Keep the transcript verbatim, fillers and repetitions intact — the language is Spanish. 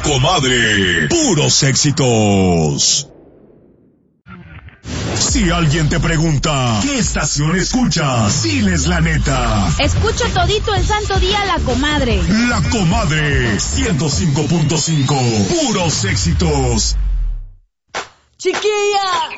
Comadre, puros éxitos. Si alguien te pregunta, ¿qué estación escuchas? Diles la neta. Escucho todito el santo día La Comadre. La Comadre, ciento cinco punto cinco, puros éxitos. Chiquilla,